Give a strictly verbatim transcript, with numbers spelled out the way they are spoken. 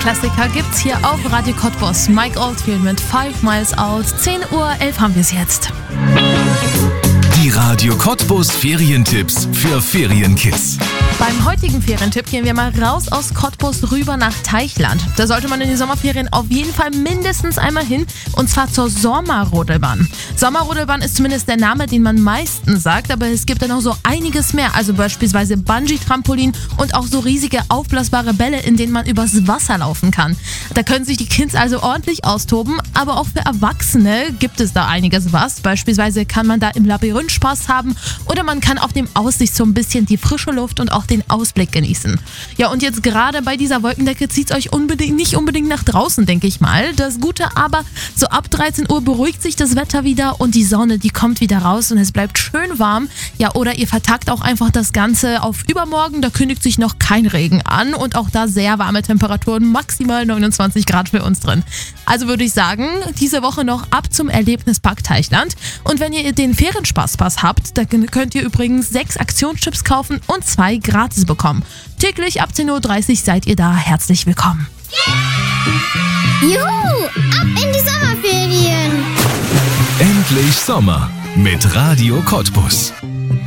Klassiker gibt's hier auf Radio Cottbus. Mike Oldfield mit Five Miles Out. zehn Uhr elf haben wir es jetzt. Die Radio Cottbus Ferientipps für Ferienkids. Beim heutigen Ferientipp gehen wir mal raus aus Cottbus rüber nach Teichland. Da sollte man in den Sommerferien auf jeden Fall mindestens einmal hin, und zwar zur Sommerrodelbahn. Sommerrodelbahn ist zumindest der Name, den man meistens sagt, aber es gibt da noch so einiges mehr, also beispielsweise Bungee-Trampolin und auch so riesige aufblasbare Bälle, in denen man übers Wasser laufen kann. Da können sich die Kids also ordentlich austoben, aber auch für Erwachsene gibt es da einiges was. Beispielsweise kann man da im Labyrinth Spaß haben oder man kann auf dem Aussichtsturm ein bisschen die frische Luft und auch den Ausblick genießen. Ja, und jetzt gerade bei dieser Wolkendecke zieht es euch unbedingt, nicht unbedingt nach draußen, denke ich mal. Das Gute aber, so ab dreizehn Uhr beruhigt sich das Wetter wieder und die Sonne, die kommt wieder raus und es bleibt schön warm. Ja, oder ihr vertagt auch einfach das Ganze auf übermorgen, da kündigt sich noch kein Regen an und auch da sehr warme Temperaturen, maximal neunundzwanzig Grad für uns drin. Also würde ich sagen, diese Woche noch ab zum Erlebnispark Teichland. Und wenn ihr den Ferienspaßpass habt, dann könnt ihr übrigens sechs Aktionschips kaufen und zwei gratis bekommen. Täglich ab zehn Uhr dreißig seid ihr da herzlich willkommen. Juhu, ab in die Sommerferien! Endlich Sommer mit Radio Cottbus.